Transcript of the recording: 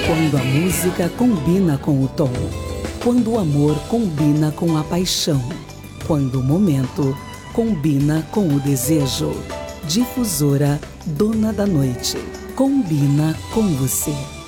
Quando a música combina com o tom. Quando o amor combina com a paixão. Quando o momento combina com o desejo. Difusora Dona da Noite. Combina com você.